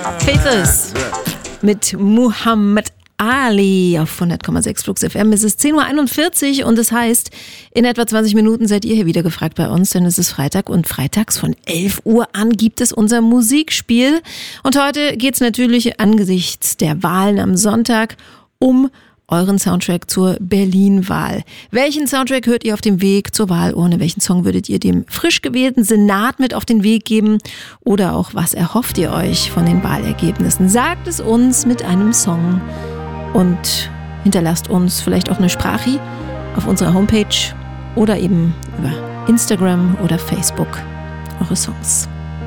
Faithless mit Muhammad Ali auf 100,6 Flux FM. Es ist 10.41 Uhr und das heißt, in etwa 20 Minuten seid ihr hier wieder gefragt bei uns, denn es ist Freitag und freitags von 11 Uhr an gibt es unser Musikspiel. Und heute geht es natürlich angesichts der Wahlen am Sonntag um euren Soundtrack zur Berlin-Wahl. Welchen Soundtrack hört ihr auf dem Weg zur Wahlurne? Welchen Song würdet ihr dem frisch gewählten Senat mit auf den Weg geben? Oder auch, was erhofft ihr euch von den Wahlergebnissen? Sagt es uns mit einem Song und hinterlasst uns vielleicht auch eine Sprache auf unserer Homepage oder eben über Instagram oder Facebook eure Songs.